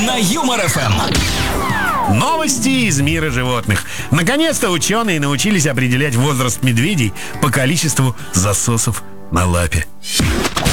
на Юмор ФМ. Новости из мира животных. Наконец-то ученые научились определять возраст медведей по количеству засосов на лапе.